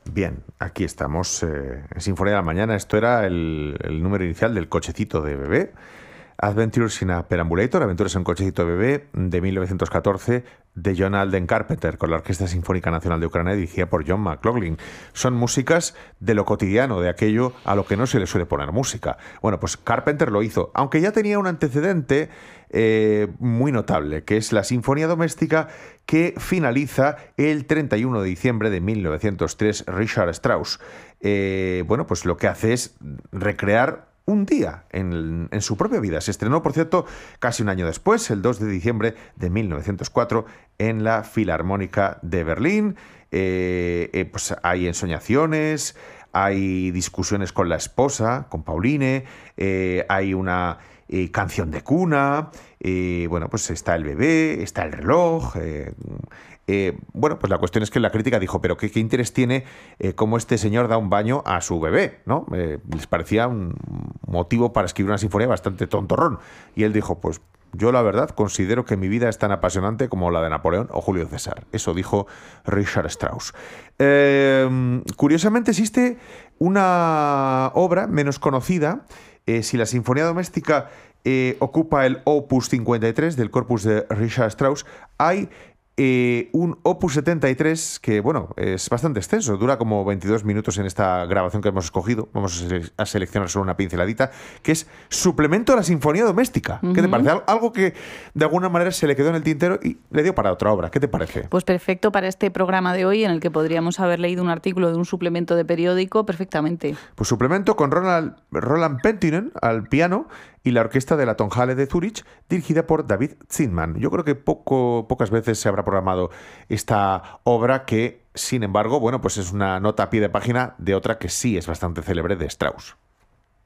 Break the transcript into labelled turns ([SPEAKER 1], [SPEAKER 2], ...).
[SPEAKER 1] Bien, aquí estamos en Sinfonía de la Mañana. Esto era el número inicial del Cochecito de bebé. Adventures in a Perambulator, Aventuras en un cochecito de bebé, de 1914, de John Alden Carpenter, con la Orquesta Sinfónica Nacional de Ucrania, dirigida por John McLaughlin. Son músicas de lo cotidiano, de aquello a lo que no se le suele poner música. Bueno, pues Carpenter lo hizo, aunque ya tenía un antecedente muy notable, que es la Sinfonía Doméstica, que finaliza el 31 de diciembre de 1903, Richard Strauss. Bueno, pues lo que hace es recrear un día en su propia vida. Se estrenó, por cierto, casi un año después, el 2 de diciembre de 1904, en la Filarmónica de Berlín. Pues hay ensoñaciones, hay discusiones con la esposa, con Pauline, hay una canción de cuna, bueno, pues está el bebé, está el reloj. Bueno, pues la cuestión es que la crítica dijo, pero ¿qué interés tiene cómo este señor da un baño a su bebé? ¿No? Les parecía un motivo para escribir una sinfonía bastante tontorrón. Y él dijo, pues yo la verdad considero que mi vida es tan apasionante como la de Napoleón o Julio César. Eso dijo Richard Strauss. Curiosamente existe una obra menos conocida. Si la Sinfonía Doméstica ocupa el Opus 53 del corpus de Richard Strauss, hay un Opus 73 que, bueno, es bastante extenso, dura como 22 minutos en esta grabación que hemos escogido. Vamos a seleccionar solo una pinceladita, que es Suplemento a la Sinfonía Doméstica. ¿Qué te parece? Algo que de alguna manera se le quedó en el tintero y le dio para otra obra. ¿Qué te parece?
[SPEAKER 2] Pues perfecto para este programa de hoy, en el que podríamos haber leído un artículo de un suplemento de periódico perfectamente.
[SPEAKER 1] Pues suplemento con Roland Penttinen al piano y la orquesta de la Tonhalle de Zúrich, dirigida por David Zinman. Yo creo que pocas veces se habrá programado esta obra que, sin embargo, bueno, pues es una nota a pie de página de otra que sí es bastante célebre de Strauss.